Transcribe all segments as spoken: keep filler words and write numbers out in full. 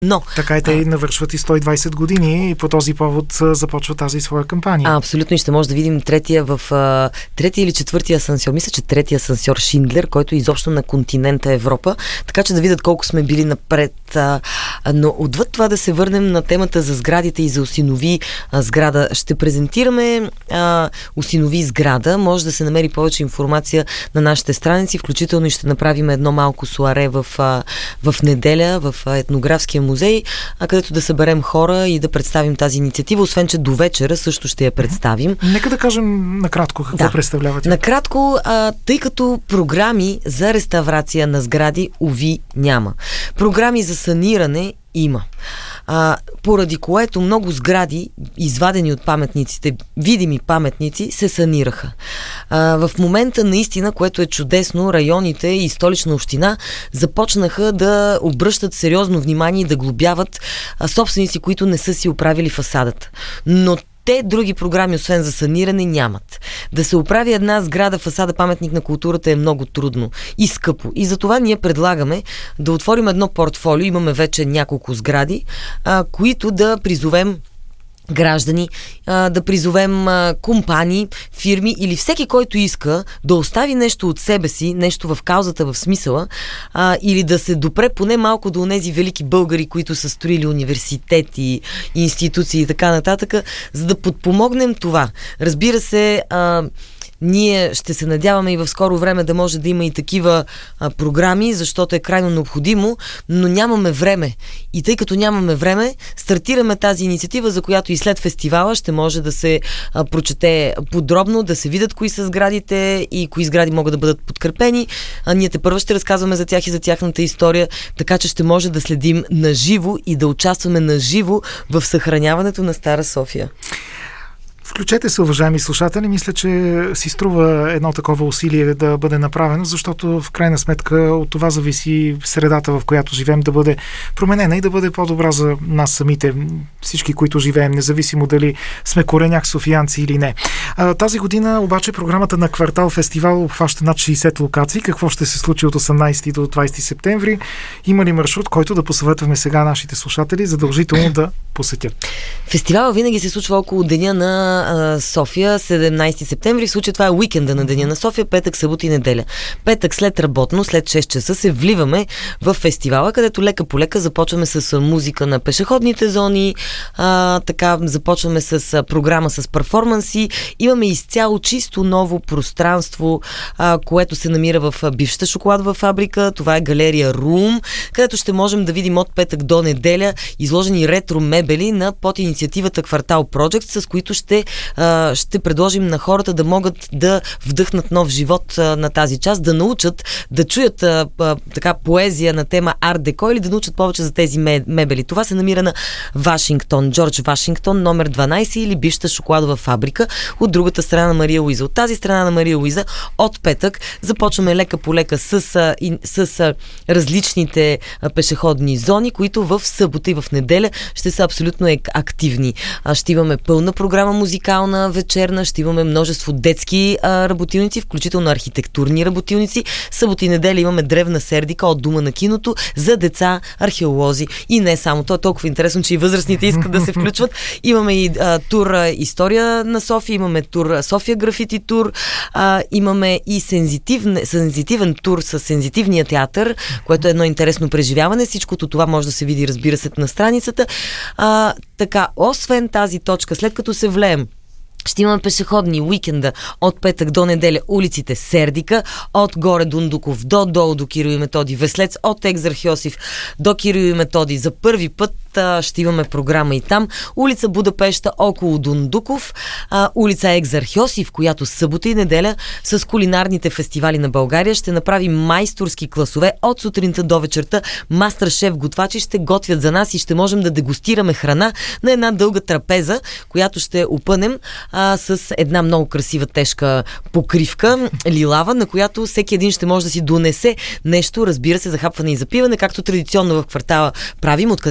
Но... Така и те а... навършват и сто и двайсет години и по този повод започва тази своя кампания. А, абсолютно, и ще може да видим третия в а, третия или четвъртия асансьор. Мисля, че третия асансьор Шиндлер, който е изобщо на континента Европа, така че да видят колко сме били напред. А, но отвъд това да се върнем на темата за сградите и за осинови а, сграда. Ще презентираме а, осинови сграда. Може да се намери повече информация на нашите страници, включително и ще направим едно малко суаре в, а, в неделя в а, етнографския музей, а, където да съберем хора и да представим тази инициатива, освен че до вечера също ще я представим. Нека да кажем накратко какво да. представлявате. Накратко, а, тъй като програми за реставрация на сгради, уви, няма. Програми за саниране има. А, поради което много сгради, извадени от паметниците, видими паметници, се санираха. А, в момента наистина, което е чудесно, районите и Столична община започнаха да обръщат сериозно внимание и да глобяват а, собственици, които не са си оправили фасадата. Но те други програми, освен за саниране, нямат. Да се оправи една сграда, фасада, паметник на културата е много трудно и скъпо. И затова ние предлагаме да отворим едно портфолио, имаме вече няколко сгради, а, които да призовем граждани, а, да призовем а, компании, фирми или всеки, който иска да остави нещо от себе си, нещо в каузата, в смисъла, а, или да се допре поне малко до онези велики българи, които са строили университети, институции и така нататък, за да подпомогнем това. Разбира се, а, ние ще се надяваме и в скоро време да може да има и такива а, програми, защото е крайно необходимо, но нямаме време. И тъй като нямаме време, стартираме тази инициатива, за която и след фестивала ще може да се а, прочете подробно, да се видят кои са сградите и кои сгради могат да бъдат подкрепени. А ние тепърва ще разказваме за тях и за тяхната история, така че ще може да следим наживо и да участваме наживо в съхраняването на Стара София. Включете се, уважаеми слушатели. Мисля, че си струва едно такова усилие да бъде направено, защото в крайна сметка от това зависи средата, в която живеем, да бъде променена и да бъде по-добра за нас самите, всички, които живеем, независимо дали сме кореняк софиянци или не. А, тази година обаче програмата на Квартал Фестивал обхваща над шейсет локации. Какво ще се случи от осемнайсети до двайсети септември? Има ли маршрут, който да посъветваме сега нашите слушатели задължително да посетят? Фестивалът винаги се случва около деня на София, седемнайсети септември. В случай това е уикенда на деня на София, петък, събота и неделя. Петък след работно, след шест часа се вливаме в фестивала, където лека по лека започваме с музика на пешеходните зони, а, така започваме с програма с перформанси. Имаме изцяло чисто ново пространство, а, което се намира в бившата шоколадова фабрика. Това е галерия Рум, където ще можем да видим от петък до неделя изложени ретро мебели на под инициативата Квартал Project, с които ще ще предложим на хората да могат да вдъхнат нов живот на тази част, да научат да чуят а, а, така поезия на тема арт деко или да научат повече за тези мебели. Това се намира на Вашингтон, Джордж Вашингтон, номер дванайсет или бившата шоколадова фабрика, от другата страна на Мария Луиза. От тази страна на Мария Луиза от петък започваме лека по лека с, а, и, с а, различните а, пешеходни зони, които в събота и в неделя ще са абсолютно активни. А, ще имаме пълна програма музикална, вечерна, ще имаме множество детски а, работилници, включително архитектурни работилници. Събота и неделя имаме древна сердика от Дума на киното за деца, археолози и не само. То е толкова интересно, че и възрастните искат да се включват. Имаме и а, тур а, история на София, имаме тур София графити тур, а, имаме и сензитивен, сензитивен тур с сензитивния театър, което е едно интересно преживяване. Всичкото това може да се види, разбира се, на страницата. А, така, освен тази точка, след като се влеем, ще имаме пешеходни уикенда от петък до неделя улиците Сердика, от горе Дундуков до долу до Кирил и Методи Веслец, от Екзарх Йосиф до Кирил и Методи. За първи път а, ще имаме програма и там. Улица Будапеща около Дундуков, а, улица Екзарх Йосиф, която събота и неделя с кулинарните фестивали на България ще направи майсторски класове от сутринта до вечерта. Мастер-шеф готвачи ще готвят за нас и ще можем да дегустираме храна на една дълга трапеза, която ще опънем А, с една много красива тежка покривка, лилава, на която всеки един ще може да си донесе нещо, разбира се, за хапване и запиване, както традиционно в квартала правим, откъдето тръгва и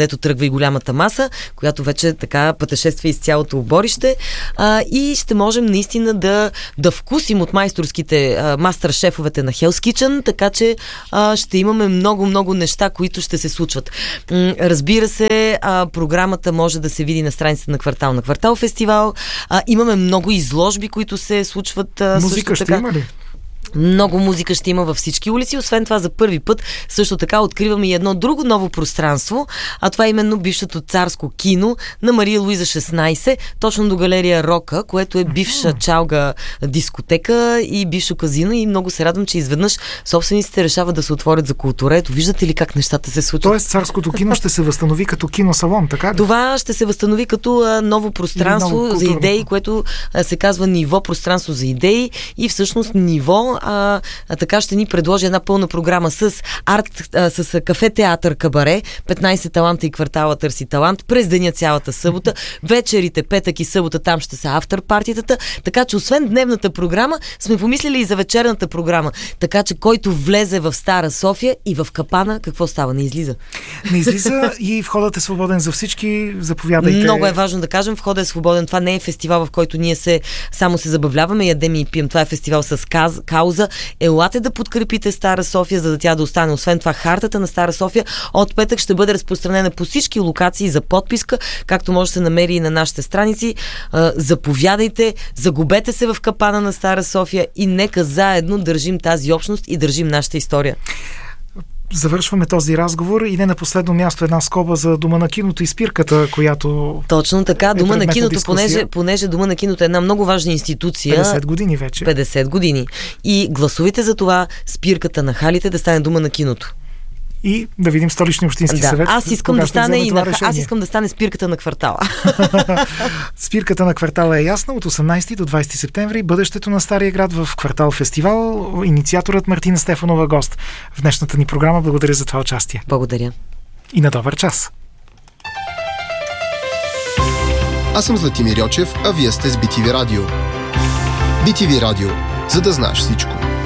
голямата маса, която вече така пътешества из цялото оборище, а, и ще можем наистина да, да вкусим от майсторските а, мастер-шефовете на Hell's Kitchen, така че а, ще имаме много-много неща, които ще се случват. М, разбира се, а, програмата може да се види на страницата на Квартал на Квартал фестивал. А, имаме много изложби, които се случват. А, Музика ще така. има ли? Много музика ще има във всички улици. Освен това, за първи път също така откриваме и едно друго ново пространство, а това е именно бившето царско кино на Мария Луиза шестнайсет, точно до галерия Рока, което е бивша чалга дискотека и бившо казино, и много се радвам, че изведнъж собствениците решават да се отворят за култура. Ето, виждате ли как нещата се случват? Тоест царското кино ще се възстанови като киносалон, така ли? Това ще се възстанови като а, ново пространство ново за идеи, което а, се казва ниво пространство за идеи, и всъщност ниво А, а, така ще ни предложи една пълна програма с арт, а, с кафе, театър, кабаре, петнайсет таланта и квартала търси талант, през деня цялата събота, вечерите, петък и събота, там ще са автор партитата, така че освен дневната програма, сме помислили и за вечерната програма, така че който влезе в Стара София и в Капана, какво става? Не излиза. Не излиза и входът е свободен за всички, заповядайте. Много е важно да кажем, входът е свободен, това не е фестивал, в който ние се само се забавляваме, ядем и пием, това е фестивал с каз, кауза. Елате да подкрепите Стара София, за да тя да остане. Освен това, хартата на Стара София от петък ще бъде разпространена по всички локации за подписка, както може да се намери и на нашите страници. Заповядайте, загубете се в Капана на Стара София и нека заедно държим тази общност и държим нашата история. Завършваме този разговор и не на последно място една скоба за Дома на киното и спирката, която... Точно така, Дома е на киното, понеже, понеже Дома на киното е една много важна институция. петдесет години вече. петдесет години. И гласувайте за това спирката на халите да стане Дома на киното. И да видим Столичния общински да, съвет. Аз искам да стане и на... Аз искам да стане спирката на квартала. Спирката на квартала е ясна от осемнайсети до двайсети септември. Бъдещето на Стария град в Квартал фестивал. Инициаторът Мартина Стефанова гост в днешната ни програма. Благодаря за това участие. Благодаря. И на добър час. Аз съм Златимир Йочев, а вие сте с Би Ти Ви Радио. Би Ти Ви Радио, за да знаеш всичко.